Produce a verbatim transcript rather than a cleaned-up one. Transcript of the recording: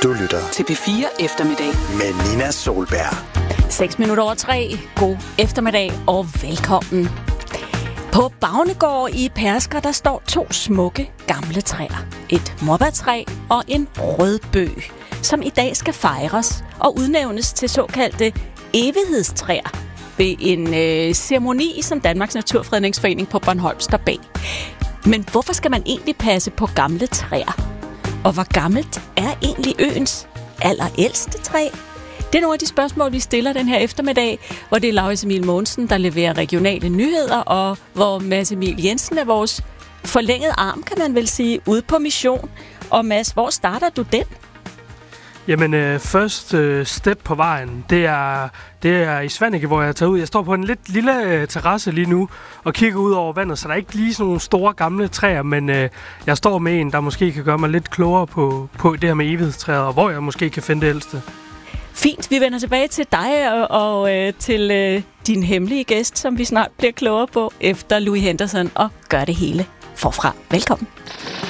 Du lytter til P fire Eftermiddag med Nina Solberg. seks minutter over tre. God eftermiddag og velkommen. På Bagnegård i Pærsker, der står to smukke gamle træer. Et morbærtræ og en rødbøg, som i dag skal fejres og udnævnes til såkaldte evighedstræer ved en øh, ceremoni, som Danmarks Naturfredningsforening på Bornholm står bag. Men hvorfor skal man egentlig passe på gamle træer? Og hvor gammelt er egentlig øens allerældste træ? Det er nogle af de spørgsmål, vi stiller den her eftermiddag, hvor det er Laurits Emil Mogensen, der leverer regionale nyheder, og hvor Mads Emil Jensen er vores forlængede arm, kan man vel sige, ude på mission. Og Mads, hvor starter du den? Jamen, øh, første øh, step på vejen, det er, det er i Svaneke, hvor jeg tager ud. Jeg står på en lidt lille øh, terrasse lige nu og kigger ud over vandet, så der er ikke lige sådan nogle store gamle træer, men øh, jeg står med en, der måske kan gøre mig lidt klogere på, på det her med evighedstræet, og hvor jeg måske kan finde det ældste. Fint, vi vender tilbage til dig og, og øh, til øh, din hemmelige gæst, som vi snart bliver klogere på efter Louis Henderson, og gør det hele forfra. Velkommen.